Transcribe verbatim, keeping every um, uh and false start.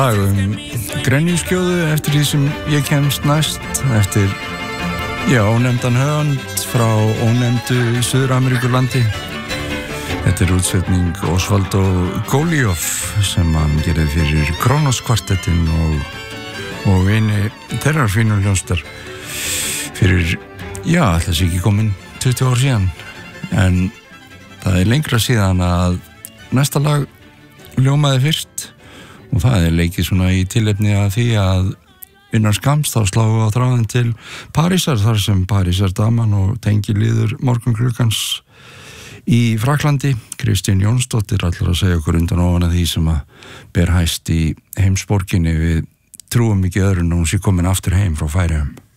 lag um Grenjuskjóðu eftir því sem ég kemst næst, eftir já, ónefndan höfund frá ónefndu Suður-Ameríkulandi. Þetta er útsetning Osvaldo Golijov sem hann gerði fyrir Kronos kvartettinn og, og eini þeirrar fínu hljónstar fyrir, já, ætla sé ekki komin tuttugu ár síðan, en það er lengra síðan að næsta lag ljómaði fyrst og það er leikið svona í tilefni að því að innan skamst þá sláum við á þráðin til Parísar, þar sem Parísar daman og tengiliður morgunklukkans í Fraklandi. Kristín Jónsdóttir ætlar að segja okkur undan ofan að því sem að ber hæst í heimsborginni. Við trúum ekki öðru en hún sé komin aftur heim frá Færeyjum.